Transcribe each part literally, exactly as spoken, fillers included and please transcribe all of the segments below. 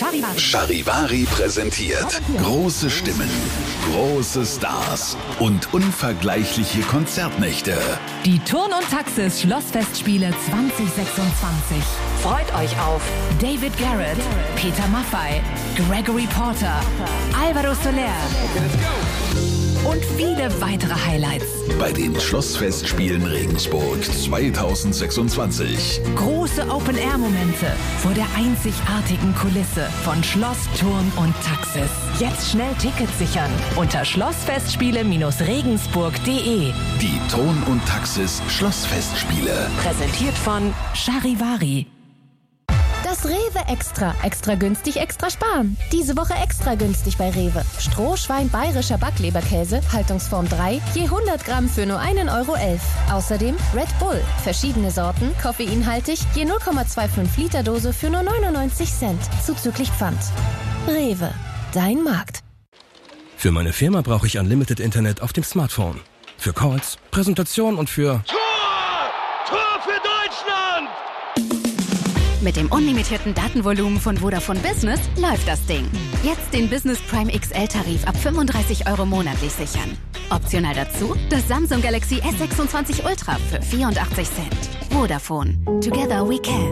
Charivari. Charivari präsentiert große Stimmen, große Stars und unvergleichliche Konzertnächte. Die Turn- und Taxis Schlossfestspiele zwanzig sechsundzwanzig. Freut euch auf David Garrett, Peter Maffay, Gregory Porter, Alvaro Soler und viele weitere Highlights. Bei den Schlossfestspielen Regensburg zwanzig sechsundzwanzig. Große Open-Air-Momente vor der einzigartigen Kulisse von Schloss, Turn und Taxis. Jetzt schnell Tickets sichern unter schlossfestspiele regensburg punkt de. Die Turn- und Taxis Schlossfestspiele. Präsentiert von Charivari. Das Rewe Extra. Extra günstig, extra sparen. Diese Woche extra günstig bei Rewe. Strohschwein bayerischer Backleberkäse, Haltungsform drei, je hundert Gramm für nur ein Euro elf. Außerdem Red Bull. Verschiedene Sorten, koffeinhaltig, je null Komma fünfundzwanzig Liter Dose für nur neunundneunzig Cent. Zuzüglich Pfand. Rewe. Dein Markt. Für meine Firma brauche ich Unlimited Internet auf dem Smartphone. Für Calls, Präsentation und für... Tor! Tor für Deutschland! Mit dem unlimitierten Datenvolumen von Vodafone Business läuft das Ding. Jetzt den Business Prime X L-Tarif ab fünfunddreißig Euro monatlich sichern. Optional dazu das Samsung Galaxy S sechsundzwanzig Ultra für vierundachtzig Cent. Vodafone. Together we can.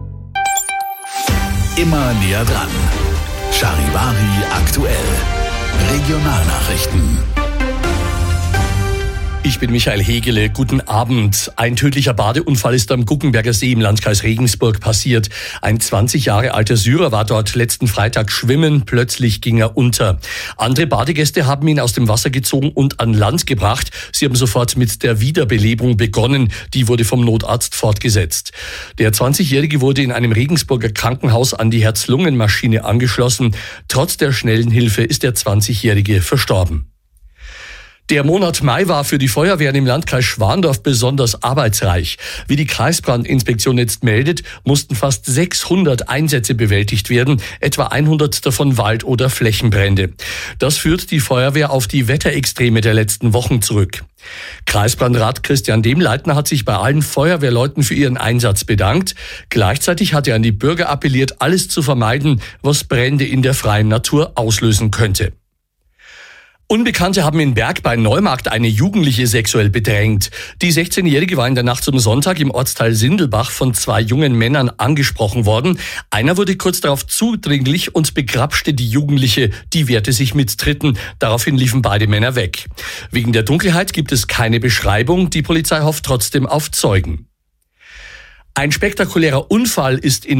Immer näher dran. Charivari aktuell. Regionalnachrichten. Ich bin Michael Hegele. Guten Abend. Ein tödlicher Badeunfall ist am Guggenberger See im Landkreis Regensburg passiert. Ein zwanzig Jahre alter Syrer war dort letzten Freitag schwimmen. Plötzlich ging er unter. Andere Badegäste haben ihn aus dem Wasser gezogen und an Land gebracht. Sie haben sofort mit der Wiederbelebung begonnen. Die wurde vom Notarzt fortgesetzt. Der zwanzigjährige wurde in einem Regensburger Krankenhaus an die Herz-Lungen-Maschine angeschlossen. Trotz der schnellen Hilfe ist der zwanzigjährige verstorben. Der Monat Mai war für die Feuerwehren im Landkreis Schwandorf besonders arbeitsreich. Wie die Kreisbrandinspektion jetzt meldet, mussten fast sechshundert Einsätze bewältigt werden, etwa hundert davon Wald- oder Flächenbrände. Das führt die Feuerwehr auf die Wetterextreme der letzten Wochen zurück. Kreisbrandrat Christian Demleitner hat sich bei allen Feuerwehrleuten für ihren Einsatz bedankt. Gleichzeitig hat er an die Bürger appelliert, alles zu vermeiden, was Brände in der freien Natur auslösen könnte. Unbekannte haben in Berg bei Neumarkt eine Jugendliche sexuell bedrängt. Die sechzehnjährige war in der Nacht zum Sonntag im Ortsteil Sindelbach von zwei jungen Männern angesprochen worden. Einer wurde kurz darauf zudringlich und begrapschte die Jugendliche. Die wehrte sich mit Tritten. Daraufhin liefen beide Männer weg. Wegen der Dunkelheit gibt es keine Beschreibung. Die Polizei hofft trotzdem auf Zeugen. Ein spektakulärer Unfall ist in